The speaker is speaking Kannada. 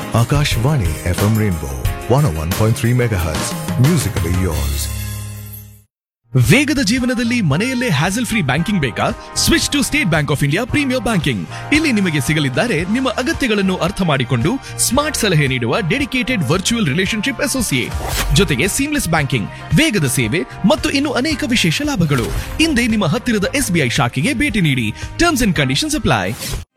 Akashvani FM Rainbow 101.3 MHz. Musically yours. ವೇಗದ ಜೀವನದಲ್ಲಿ ಮನೆಯಲ್ಲೇ ಹ್ಯಾಸಲ್ ಫ್ರೀ ಬ್ಯಾಂಕಿಂಗ್ ಬೇಕಾ? Switch to state bank of India premier banking. ಇಲ್ಲಿ ನಿಮಗೆ ಸಿಗಲಿದ್ದಾರೆ ನಿಮ್ಮ ಅಗತ್ಯಗಳನ್ನು ಅರ್ಥ ಮಾಡಿಕೊಂಡು ಸ್ಮಾರ್ಟ್ ಸಲಹೆ ನೀಡುವ ಡೆಡಿಕೇಟೆಡ್ ವರ್ಚುವಲ್ ರಿಲೇಶನ್ಶಿಪ್ ಅಸೋಸಿಯೇಟ್, ಜೊತೆಗೆ ಸೀಮ್ಲೆಸ್ ಬ್ಯಾಂಕಿಂಗ್, ವೇಗದ ಸೇವೆ ಮತ್ತು ಇನ್ನು ಅನೇಕ ವಿಶೇಷ ಲಾಭಗಳು. ಹಿಂದೆ ನಿಮ್ಮ ಹತ್ತಿರದ SBI ಶಾಖೆಗೆ ಭೇಟಿ ನೀಡಿ. Terms and conditions apply.